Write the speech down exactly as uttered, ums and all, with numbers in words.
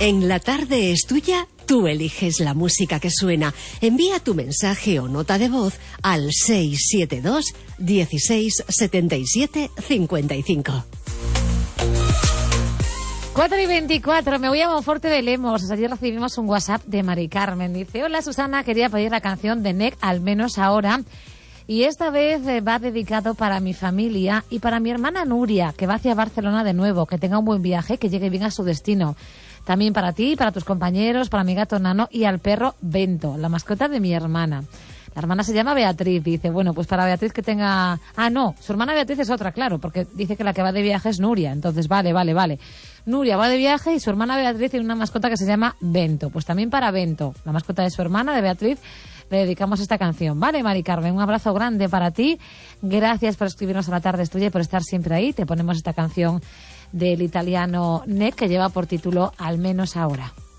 En La Tarde es Tuya, tú eliges la música que suena. Envía tu mensaje o nota de voz al seis siete dos, dieciséis, setenta y siete, cincuenta y cinco. cuatro y veinticuatro, me voy a Monforte de Lemos. Ayer recibimos un WhatsApp de Mari Carmen. Dice: hola Susana, quería pedir la canción de N E C, Al menos ahora. Y esta vez va dedicado para mi familia y para mi hermana Nuria, que va hacia Barcelona de nuevo. Que tenga un buen viaje, que llegue bien a su destino. También para ti, para tus compañeros, para mi gato Nano y al perro Bento, la mascota de mi hermana. La hermana se llama Beatriz. Dice, bueno, pues para Beatriz que tenga... Ah, no, su hermana Beatriz es otra, claro, porque dice que la que va de viaje es Nuria. Entonces, vale, vale, vale. Nuria va de viaje y su hermana Beatriz tiene una mascota que se llama Bento. Pues también para Bento, la mascota de su hermana, de Beatriz, le dedicamos esta canción. Vale, Mari Carmen, un abrazo grande para ti. Gracias por escribirnos a La Tarde es Tuya y por estar siempre ahí. Te ponemos esta canción del italiano N E C, que lleva por título Al menos ahora.